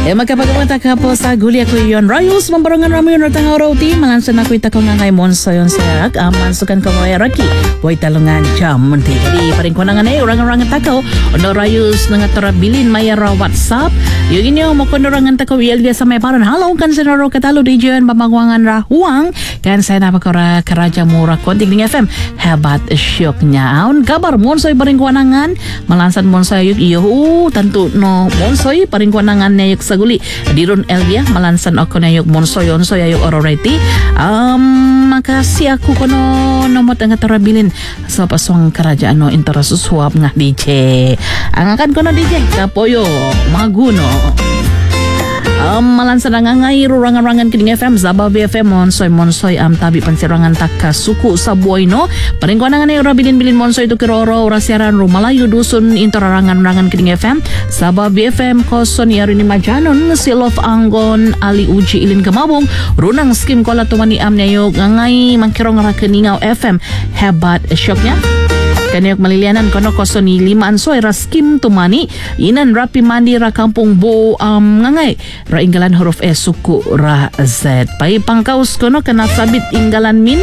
Magkapagawata ka po sa guli ako yon Rayos, mambarangan ramo yun ratang roti. Malansan ako itako nga ngay monso yon siyak. Mansukan ko ngay raki. Boy talungan jam. Munti. Jadi paring ko na nga na orang-orang takaw. Ono Rayos nga tarabilin mayara WhatsApp. Yung inyo mo kunorangan takaw ialdia sa may paran. Halo kan senaro katalo di dyan pamagwangan rahuang. Kan saya napakora karaja mura konting ng FM. Hebat syok nyaon. Kabar monsoy paring ko nangan. Malansan monsoy yuk iyo. Tanto no monsoy paring ko nangan na yuk saguli diron Elvia malansan ako na yung monsoy ayok ororeti makasih aku kono nomot ang tarabilin sa paswang kerajaan no interasusuap nga DJ angakan kono DJ kapoyo maguno malansan nga ngay rurangan-rangan kining FM Zaba BFM monsoy tabi pansirangan takka suku sa buhay no paring ko na nga na rabilin-bilin monsoy to kiroro orasyaran rumalayo dusun interarangan-rangan kining FM Zaba BFM koson yari ni Majanon Silof Anggon Ali Uji Ilin Kamabong runang skim kola tumani amnayog ngay mangkirong rakeningaw FM hebat syoknya kaniyok malilianan kono koson ni limaan soy raskim tumani inan rapi mandi ra kampung bo ngangay ra inggalan huruf E suku ra Z pai pangkaus kono kana sabit inggalan min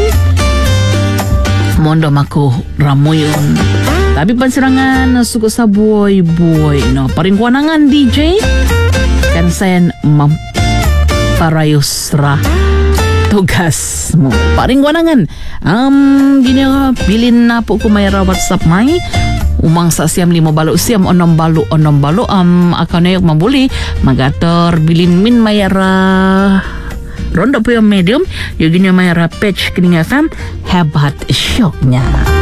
mondo maku ramuyon tapi pansirangan suku sa boy no paringkuanangan DJ kan sen mamparayos ra tugas mo paring wanangan gini bilin na po kumayara WhatsApp may umang sa siyam 5 balo siyam 6 balo ako na yung mabuli magator bilin min mayara ronda po yung medium yung gini mayara page kining FM hebat syoknya